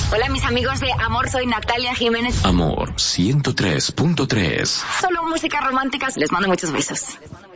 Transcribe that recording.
Hola, mis amigos de Amor, soy Natalia Jiménez. Amor 103.3. Solo música romántica. Les mando muchos besos.